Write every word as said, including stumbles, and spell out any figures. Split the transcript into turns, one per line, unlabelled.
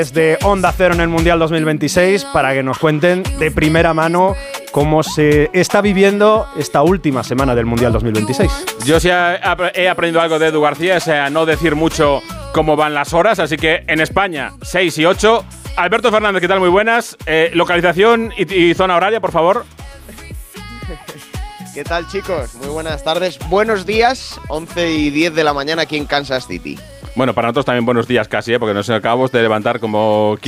Desde Onda Cero en el Mundial dos mil veintiséis para que nos cuenten de primera mano cómo se está viviendo esta última semana del Mundial dos mil veintiséis.
Yo sí he aprendido algo de Edu García, es a no decir mucho cómo van las horas, así que en España seis y ocho. Alberto Fernández, ¿qué tal? Muy buenas. Eh, localización y, y zona horaria, por favor.
¿Qué tal, chicos? Muy buenas tardes. Buenos días, once y diez de la mañana aquí en Kansas City.
Bueno, para nosotros también buenos días casi, ¿eh? Porque nos acabamos de levantar como